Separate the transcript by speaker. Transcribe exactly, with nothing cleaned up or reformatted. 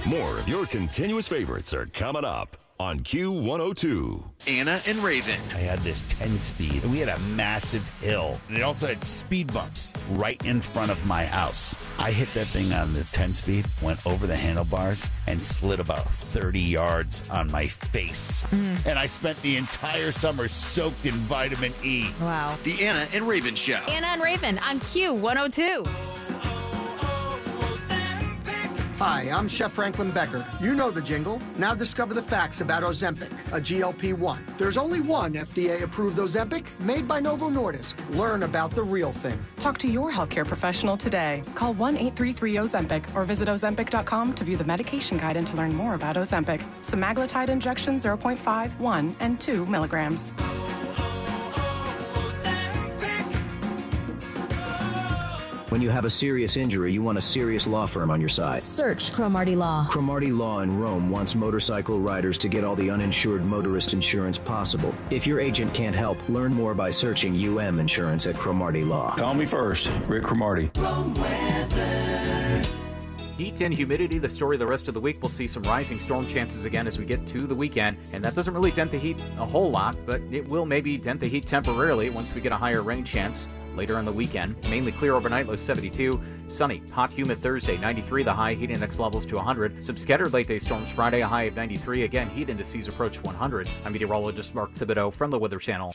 Speaker 1: More of your continuous favorites are coming up on Q one oh two.
Speaker 2: Anna and Raven.
Speaker 3: I had this ten-speed, and we had a massive hill. And it also had speed bumps right in front of my house. I hit that thing on the ten-speed, went over the handlebars, and slid about thirty yards on my face. Mm. And I spent the entire summer soaked in vitamin E.
Speaker 4: Wow.
Speaker 2: The Anna and Raven Show.
Speaker 4: Anna and Raven on Q one oh two.
Speaker 5: Hi, I'm Chef Franklin Becker. You know the jingle. Now discover the facts about Ozempic, a G L P one. There's only one F D A-approved Ozempic made by Novo Nordisk. Learn about the real thing.
Speaker 6: Talk to your healthcare professional today. Call one eight three three Ozempic or visit Ozempic dot com to view the medication guide and to learn more about Ozempic. Semaglutide injection zero point five, one, and two milligrams.
Speaker 7: When you have a serious injury, you want a serious law firm on your side.
Speaker 4: Search Cromartie Law.
Speaker 7: Cromartie Law in Rome wants motorcycle riders to get all the uninsured motorist insurance possible. If your agent can't help, learn more by searching U M Insurance at Cromartie Law.
Speaker 8: Call me first, Rick Cromartie.
Speaker 9: Heat and humidity, the story the rest of the week. We'll see some rising storm chances again as we get to the weekend. And that doesn't really dent the heat a whole lot, but it will maybe dent the heat temporarily once we get a higher rain chance later on the weekend. Mainly clear overnight, low seventy-two. Sunny, hot, humid Thursday, ninety-three. The high, heat index levels to one hundred. Some scattered late day storms Friday, a high of ninety-three. Again, heat indices approach one hundred. I'm meteorologist Mark Thibodeau from the Weather Channel.